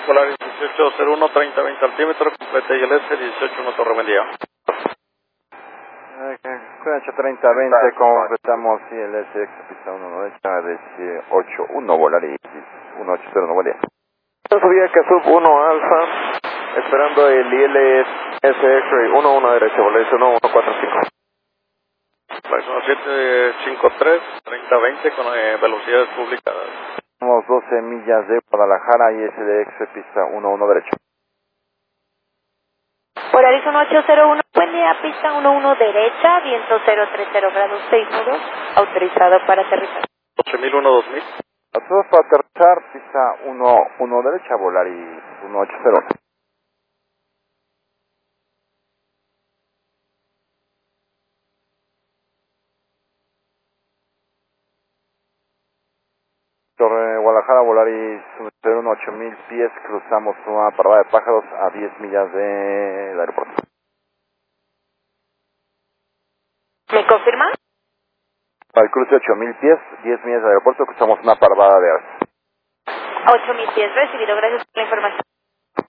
Polaris 1801, 30-20 altímetros, completa ILS 18-1 Torre, buen día. Escucha 30-20, completamos ILS, pista 1 derecha, 18-1 Polaris 1801, buen día. Subía que sub 1 alfa, esperando el ILS X-ray 11 derecha, Polaris 1145. Polaris 1753, 30-20 con velocidades publicadas. Tenemos 12 millas de Guadalajara y SDX, pista 11 derecha. Polaris 1801, buen día, pista 11 derecha, viento 030 grados 6 nudos, autorizado para aterrizar. 8001-2000. A todos para aterrizar, pista 11 derecha, Polaris 1801. Torre Guadalajara, Volaris 101, 8000 pies, cruzamos una parada de pájaros a 10 millas del aeropuerto. ¿Me confirma? Al cruce 8000 pies, 10 millas del aeropuerto, cruzamos una parada de aves. 8000 pies, recibido, gracias por la información.